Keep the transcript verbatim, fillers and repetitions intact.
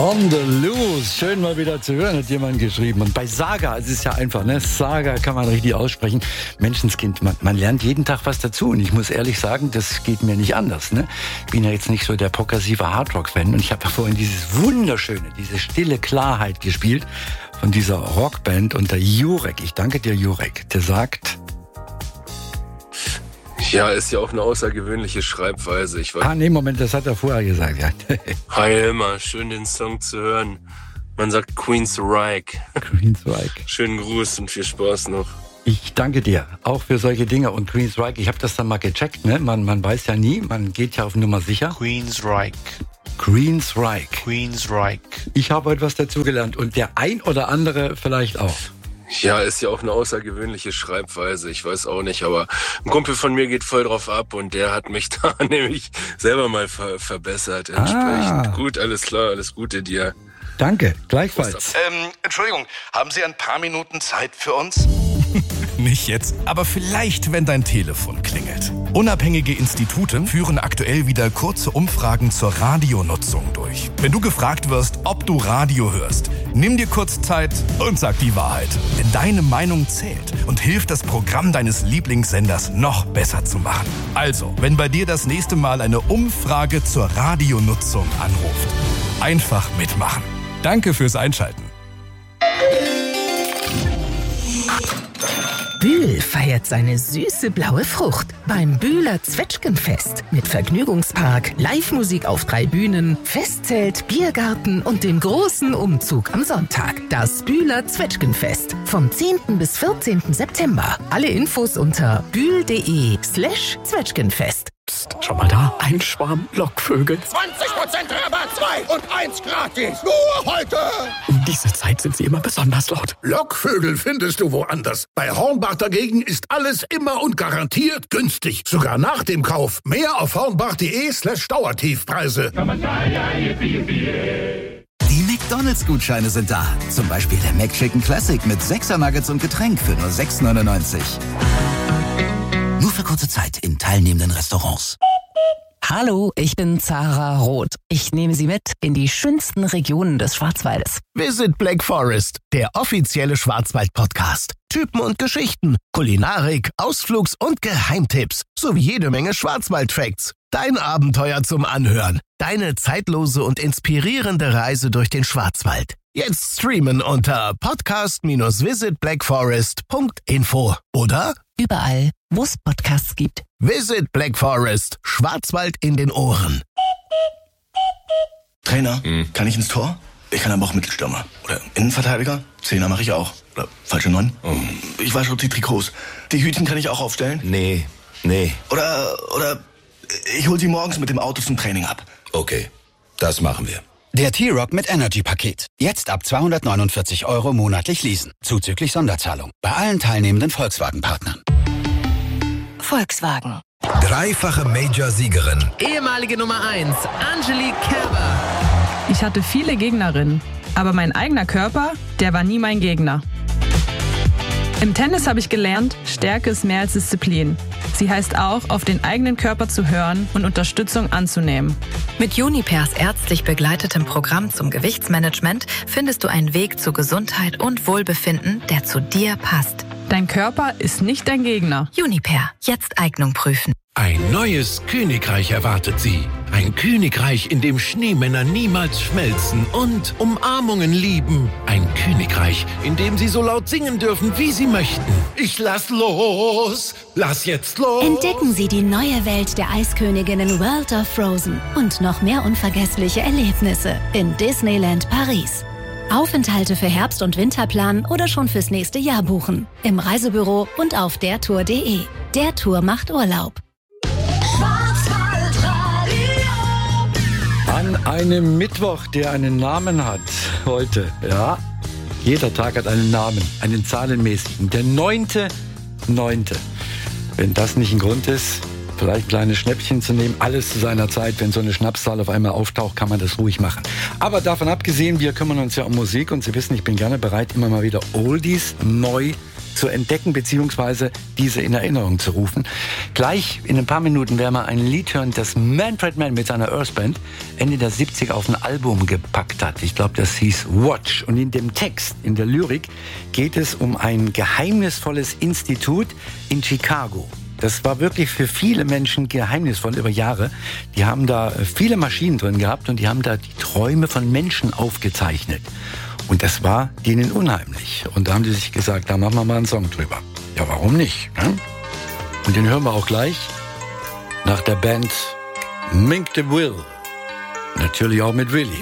On the Loose, schön mal wieder zu hören, hat jemand geschrieben. Und bei Saga, es ist ja einfach, ne? Saga kann man richtig aussprechen. Menschenskind, man, man lernt jeden Tag was dazu. Und ich muss ehrlich sagen, das geht mir nicht anders, ne? Ich bin ja jetzt nicht so der progressive Hardrock-Fan. Und ich habe ja vorhin dieses wunderschöne, diese stille Klarheit gespielt von dieser Rockband unter Jurek. Ich danke dir, Jurek. Der sagt... Ja, ist ja auch eine außergewöhnliche Schreibweise. Ich weiß. Ah, nee, Moment, das hat er vorher gesagt. Ja. Hi Elmar, schön den Song zu hören. Man sagt Queensryche. Queensryche. Schönen Gruß und viel Spaß noch. Ich danke dir, auch für solche Dinge. Und Queensryche, ich habe das dann mal gecheckt, ne? Man, man weiß ja nie, man geht ja auf Nummer sicher. Queensryche. Queensryche. Queensryche. Ich habe heute was dazugelernt und der ein oder andere vielleicht auch. Ja, ist ja auch eine außergewöhnliche Schreibweise. Ich weiß auch nicht, aber ein Kumpel von mir geht voll drauf ab und der hat mich da nämlich selber mal ver- verbessert. Entsprechend. Ah. Gut, alles klar, alles Gute dir. Danke, gleichfalls. Ähm, Entschuldigung, haben Sie ein paar Minuten Zeit für uns? Nicht jetzt, aber vielleicht, wenn dein Telefon klingelt. Unabhängige Institute führen aktuell wieder kurze Umfragen zur Radionutzung durch. Wenn du gefragt wirst, ob du Radio hörst, nimm dir kurz Zeit und sag die Wahrheit. Denn deine Meinung zählt und hilft, das Programm deines Lieblingssenders noch besser zu machen. Also, wenn bei dir das nächste Mal eine Umfrage zur Radionutzung anruft, einfach mitmachen. Danke fürs Einschalten. Bühl feiert seine süße blaue Frucht beim Bühler Zwetschgenfest mit Vergnügungspark, Live-Musik auf drei Bühnen, Festzelt, Biergarten und dem großen Umzug am Sonntag. Das Bühler Zwetschgenfest vom zehnten bis vierzehnten September. Alle Infos unter bühl.de slash Zwetschgenfest. Psst, schau mal da, ein Schwarm Lockvögel. zwanzig Prozent Rabatt, zwei und eins gratis. Nur heute. Um diese Zeit sind sie immer besonders laut. Lockvögel findest du woanders. Bei Hornbach dagegen ist alles immer und garantiert günstig. Sogar nach dem Kauf. Mehr auf hornbach.de slash Dauertiefpreise. Die McDonalds-Gutscheine sind da. Zum Beispiel der McChicken Classic mit sechser Nuggets und Getränk für nur sechs neunundneunzig. Nur für kurze Zeit in teilnehmenden Restaurants. Hallo, ich bin Zara Roth. Ich nehme Sie mit in die schönsten Regionen des Schwarzwaldes. Visit Black Forest, der offizielle Schwarzwald-Podcast. Typen und Geschichten, Kulinarik, Ausflugs- und Geheimtipps sowie jede Menge Schwarzwald-Facts. Dein Abenteuer zum Anhören. Deine zeitlose und inspirierende Reise durch den Schwarzwald. Jetzt streamen unter podcast dash visit black forest punkt info oder überall, wo es Podcasts gibt. Visit Black Forest, Schwarzwald in den Ohren. Trainer, hm. kann ich ins Tor? Ich kann aber auch Mittelstürmer. Oder Innenverteidiger? Zehner mache ich auch. Oder falsche Neun? Oh. Ich wasche die Trikots. Die Hütchen kann ich auch aufstellen? Nee, nee. Oder, oder ich hol sie morgens mit dem Auto zum Training ab. Okay, das machen wir. Der T-Rock mit Energy-Paket. Jetzt ab zweihundertneunundvierzig Euro monatlich leasen. Zuzüglich Sonderzahlung. Bei allen teilnehmenden Volkswagen-Partnern. Volkswagen. Dreifache Major-Siegerin. Ehemalige Nummer eins, Angelique Kerber. Ich hatte viele Gegnerinnen, aber mein eigener Körper, der war nie mein Gegner. Im Tennis habe ich gelernt, Stärke ist mehr als Disziplin. Sie heißt auch, auf den eigenen Körper zu hören und Unterstützung anzunehmen. Mit Junipers ärztlich begleitetem Programm zum Gewichtsmanagement findest du einen Weg zu Gesundheit und Wohlbefinden, der zu dir passt. Dein Körper ist nicht dein Gegner. Juniper, jetzt Eignung prüfen. Ein neues Königreich erwartet Sie. Ein Königreich, in dem Schneemänner niemals schmelzen und Umarmungen lieben. Ein Königreich, in dem Sie so laut singen dürfen, wie Sie möchten. Ich lass los, lass jetzt los. Entdecken Sie die neue Welt der Eisköniginnen World of Frozen und noch mehr unvergessliche Erlebnisse in Disneyland Paris. Aufenthalte für Herbst- und Winter planen oder schon fürs nächste Jahr buchen. Im Reisebüro und auf der tour punkt de. Der Tour macht Urlaub. An einem Mittwoch, der einen Namen hat, heute, ja, jeder Tag hat einen Namen, einen zahlenmäßigen, der neunte neunte Wenn das nicht ein Grund ist, vielleicht kleine Schnäppchen zu nehmen, alles zu seiner Zeit, wenn so eine Schnapszahl auf einmal auftaucht, kann man das ruhig machen. Aber davon abgesehen, wir kümmern uns ja um Musik und Sie wissen, ich bin gerne bereit, immer mal wieder Oldies neu zu entdecken beziehungsweise diese in Erinnerung zu rufen. Gleich in ein paar Minuten werden wir ein Lied hören, das Manfred Mann mit seiner Earth Band Ende der siebziger auf ein Album gepackt hat. Ich glaube, das hieß Watch. Und in dem Text, in der Lyrik, geht es um ein geheimnisvolles Institut in Chicago. Das war wirklich für viele Menschen geheimnisvoll über Jahre. Die haben da viele Maschinen drin gehabt und die haben da die Träume von Menschen aufgezeichnet. Und das war denen unheimlich. Und da haben die sich gesagt, da machen wir mal einen Song drüber. Ja, warum nicht? Ne? Und den hören wir auch gleich nach der Band Mink the Will. Natürlich auch mit Willy.